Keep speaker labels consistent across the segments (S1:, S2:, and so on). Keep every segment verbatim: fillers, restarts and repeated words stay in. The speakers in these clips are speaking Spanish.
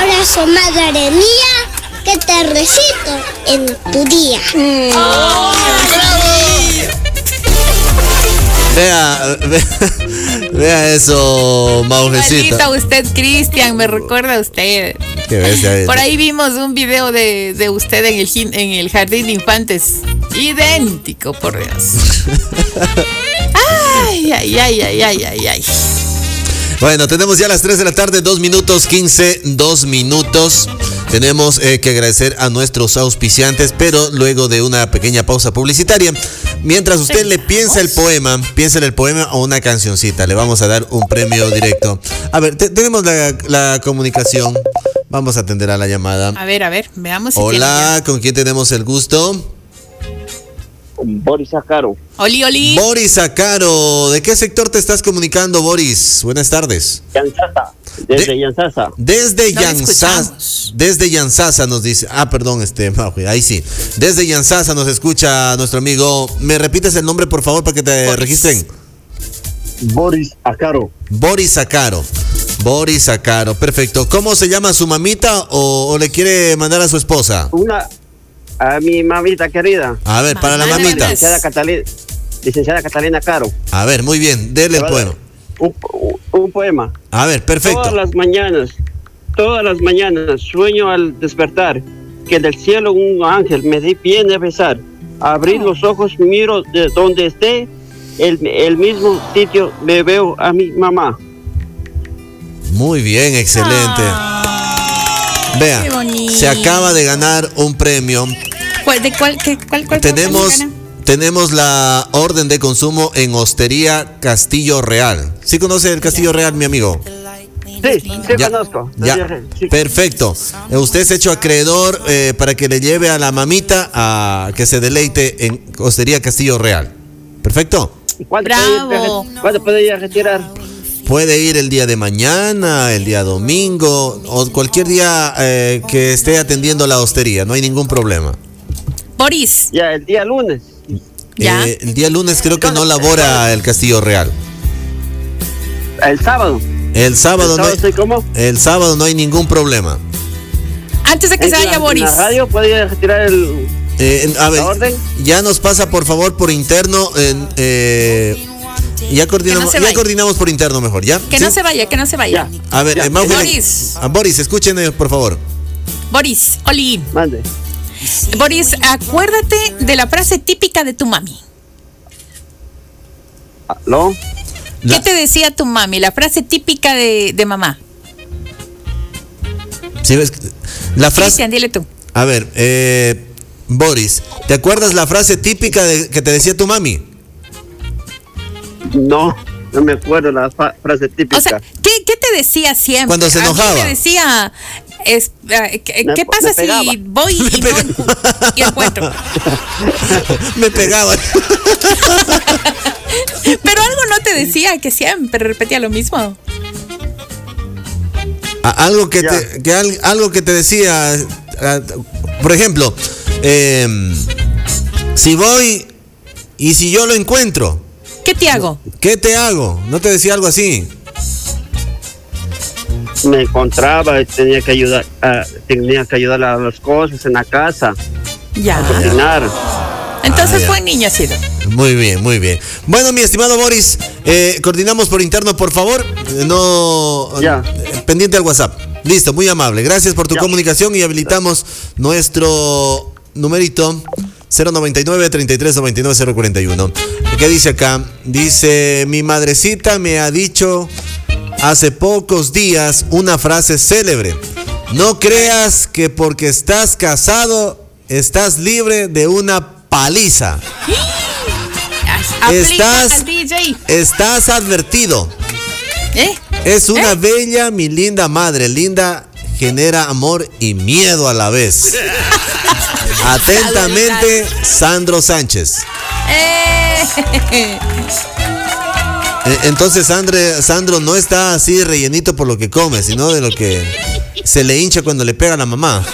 S1: abrazo, madre mía, que te recito en tu día. Mm.
S2: ¡Oh, bravo!
S3: Vea, vea, vea eso, Maujecita.
S2: Maldita usted, Cristian, me recuerda a usted.
S3: Qué bestia.
S2: Por ahí vimos un video de, de usted en el, en el jardín de infantes. Idéntico, por Dios. Ay, ay, ay, ay, ay, ay, ay.
S3: Bueno, tenemos ya las tres de la tarde, dos minutos, quince, dos minutos. Tenemos eh, que agradecer a nuestros auspiciantes, pero luego de una pequeña pausa publicitaria. Mientras usted le piensa el poema, piénsele el poema o una cancioncita, le vamos a dar un premio directo. A ver, te, tenemos la, la comunicación. Vamos a atender a la llamada.
S2: A ver, a ver, veamos si
S3: Hola, ¿con quién tenemos el gusto?
S4: Boris Acaro.
S2: Oli, oli.
S3: Boris Acaro, ¿de qué sector te estás comunicando, Boris? Buenas tardes.
S4: Yansasa, desde de, Yansasa.
S3: Desde no Yansasa. Desde Yansasa nos dice. Ah, perdón, este, ahí sí. Desde Yansasa nos escucha nuestro amigo. ¿Me repites el nombre, por favor, para que te Boris. registren?
S4: Boris Acaro.
S3: Boris Acaro. Boris Acaro, perfecto. ¿Cómo se llama su mamita o, o le quiere mandar a su esposa?
S4: Una... A mi mamita querida.
S3: A ver, para la mamita.
S4: Licenciada Catalina, licenciada Catalina Caro.
S3: A ver, muy bien, dele el poema.
S4: Un, un poema.
S3: A ver, perfecto.
S4: Todas las mañanas, todas las mañanas sueño al despertar que del cielo un ángel me viene a besar. Abrir los ojos, miro de donde esté, el, el mismo sitio me veo a mi mamá.
S3: Muy bien, excelente. Vea, se acaba de ganar un premio.
S2: ¿Cuál, de cuál, qué, cuál, cuál,
S3: tenemos,
S2: cuál
S3: tenemos la orden de consumo en Hostería Castillo Real. ¿Sí conoce el Castillo Real, mi amigo?
S4: Sí, sí
S3: ya,
S4: conozco.
S3: Ya,
S4: sí.
S3: Perfecto. Usted es hecho acreedor eh, para que le lleve a la mamita a que se deleite en Hostería Castillo Real. ¿Perfecto?
S4: ¿Cuándo
S2: Bravo.
S4: puede, ¿Cuándo puede ir a retirar?
S3: Puede ir el día de mañana, el día domingo o cualquier día eh, que esté atendiendo la hostería, no hay ningún problema.
S2: Boris.
S4: Ya, el día lunes.
S2: ¿Ya?
S3: Eh, el día lunes creo que no labora el Castillo Real.
S4: El sábado.
S3: El sábado,
S4: ¿El sábado
S3: no hay,
S4: estoy cómo?
S3: el sábado no hay ningún problema.
S2: Antes de que se vaya, Boris.
S4: ¿En la radio puede ir a retirar el,
S3: eh, a ver,
S4: la orden?
S3: Ya nos pasa por favor por interno. Eh, eh, Ya coordinamos, no ya coordinamos por interno mejor, ¿ya?
S2: Que
S3: ¿Sí?
S2: no se vaya, que no se vaya.
S4: Ya.
S3: A ver,
S4: Ya.
S3: eh, Mauje,
S2: Boris.
S3: A Boris, escuchen eh, por favor.
S2: Boris, Oli.
S4: Mande.
S2: Boris, acuérdate de la frase típica de tu mami.
S4: ¿Aló?
S3: La-
S2: ¿Qué te decía tu mami? La frase típica de, de mamá.
S3: ¿Sí ves? La frase.
S2: Cristian, dile tú.
S3: A ver, eh, Boris, ¿te acuerdas la frase típica de, que te decía tu mami?
S4: No, no me acuerdo la fa- frase típica.
S2: O sea, ¿qué, qué te decía siempre?
S3: Cuando se
S2: A mí
S3: enojaba.
S2: me decía, es, eh, ¿qué,
S4: Me-
S2: ¿qué pasa
S4: me pegaba.
S2: si voy y,
S3: Me
S2: no encu- y encuentro?
S3: Me pegaba.
S2: Pero algo no te decía, que siempre repetía lo mismo.
S3: A- algo que
S4: Ya.
S3: te, que al- algo que te decía, ah, por ejemplo, eh, si voy y si yo lo encuentro,
S2: ¿Qué te hago?
S3: ¿qué te hago? ¿No te decía algo así?
S4: Me encontraba y tenía que ayudar, a, tenía que ayudar a las cosas en la casa,
S2: Ya.
S4: cocinar.
S2: Entonces
S3: Ah, ya.
S2: buen niño ha sido.
S3: Muy bien, muy bien. Bueno, mi estimado Boris, eh, coordinamos por interno, por favor. Eh, No.
S4: Ya.
S3: eh, pendiente al WhatsApp. Listo, muy amable. Gracias por tu
S4: Ya.
S3: comunicación y habilitamos nuestro numerito cero noventa y nueve, treinta y tres noventa y nueve, cero cuarenta y uno. ¿Qué dice acá? Dice: mi madrecita me ha dicho hace pocos días una frase célebre. No creas que porque estás casado estás libre de una paliza.
S2: Aplica
S3: Estás-
S2: al D J.
S3: Estás advertido.
S2: ¿Eh?
S3: Es una
S2: ¿Eh?
S3: bella, mi linda madre. Linda genera amor y miedo a la vez. Atentamente, Sandro Sánchez.
S2: Eh.
S3: Eh, Entonces, Andre, Sandro no está así rellenito por lo que come, sino de lo que se le hincha cuando le pega a la mamá.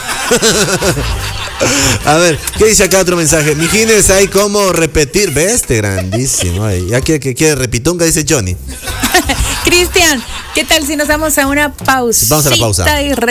S3: A ver, ¿qué dice acá otro mensaje? Mijines, hay como repetir. ¿Ves? Este grandísimo. Ay, ya quiere que quiere repitunga, dice Johnny.
S2: Cristian, ¿qué tal si nos damos a una pausa?
S3: Vamos a la pausa.
S2: Y